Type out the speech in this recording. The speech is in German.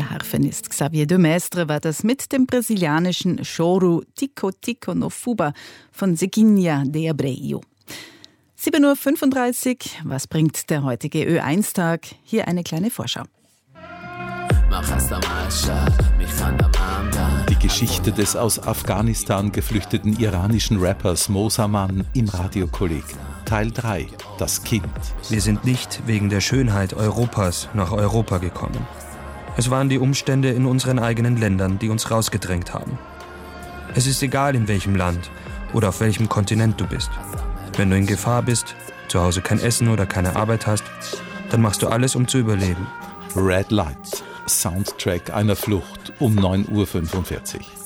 Der Harfenist Xavier de Maistre war das mit dem brasilianischen Choro Tico Tico no Fuba von Zequinha de Abreu. 7.35 Uhr, was bringt der heutige Ö1-Tag? Hier eine kleine Vorschau. Die Geschichte des aus Afghanistan geflüchteten iranischen Rappers Mosaman im Radiokolleg. Teil 3, das Kind. Wir sind nicht wegen der Schönheit Europas nach Europa gekommen. Es waren die Umstände in unseren eigenen Ländern, die uns rausgedrängt haben. Es ist egal, in welchem Land oder auf welchem Kontinent du bist. Wenn du in Gefahr bist, zu Hause kein Essen oder keine Arbeit hast, dann machst du alles, um zu überleben. Red Light, Soundtrack einer Flucht um 9.45 Uhr.